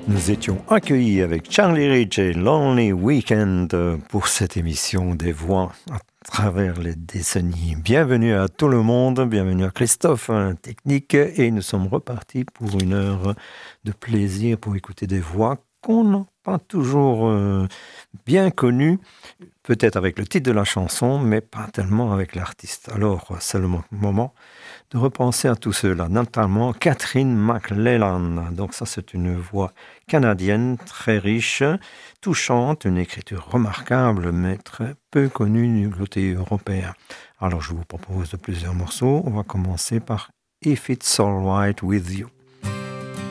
Nous étions accueillis avec Charlie Rich et Lonely Weekend pour cette émission des voix à travers les décennies. Bienvenue à tout le monde, bienvenue à Christophe, technique, et nous sommes repartis pour une heure de plaisir pour écouter des voix qu'on n'a pas toujours bien connues, peut-être avec le titre de la chanson, mais pas tellement avec l'artiste. Alors, c'est le moment de repenser à tout cela, notamment Catherine McLellan. Donc ça, c'est une voix canadienne très riche, touchante, une écriture remarquable, mais très peu connue du côté européen. Alors je vous propose plusieurs morceaux. On va commencer par If It's Alright With You.